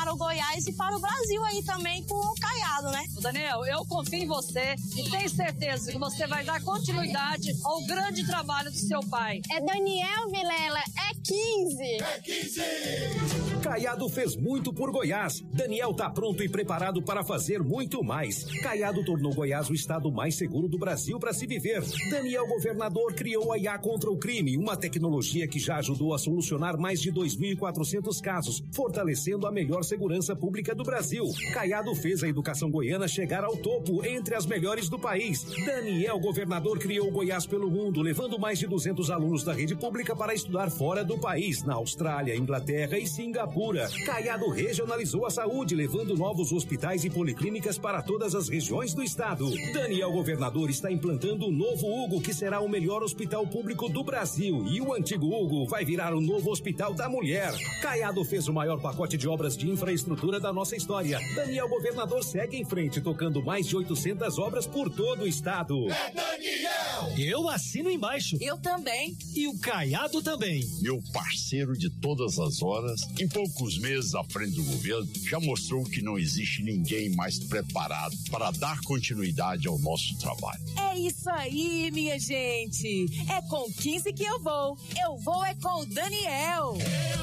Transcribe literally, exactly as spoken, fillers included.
para o Goiás e para o Brasil aí também com o Caiado, né? Daniel, eu confio em você e tenho certeza que você vai dar continuidade ao grande trabalho do seu pai. É Daniel, Vilela, é quinze. É quinze! Caiado fez muito por Goiás. Daniel tá pronto e preparado para fazer muito mais. Caiado tornou Goiás o estado mais seguro do Brasil para se viver. Daniel, governador, criou a I A contra o crime, uma tecnologia que já ajudou a solucionar mais de dois mil e quatrocentos casos, fortalecendo a melhor segurança pública do Brasil. Caiado fez a educação goiana chegar ao topo, entre as melhores do país. Daniel, governador, criou Goiás pelo mundo, levando mais de duzentos alunos da rede pública para estudar fora do país, na Austrália, Inglaterra e Singapura. Caiado regionalizou a saúde, levando novos hospitais e policlínicas para todas as regiões do estado. Daniel, governador, está implantando o novo Hugo, que será o melhor hospital público do Brasil, e o antigo Hugo vai virar o novo Hospital da Mulher. Caiado fez o maior pacote de obras de infraestrutura da nossa história. Daniel, governador, segue em frente, tocando mais de oitocentas obras por todo o estado. É Daniel! Eu assino embaixo. Eu também. E o Caiado também. Meu parceiro de todas as horas, em poucos meses à frente do governo, já mostrou que não existe ninguém mais preparado para dar continuidade ao nosso trabalho. É isso aí, minha gente. É com quinze que eu vou. Eu vou é com o Daniel.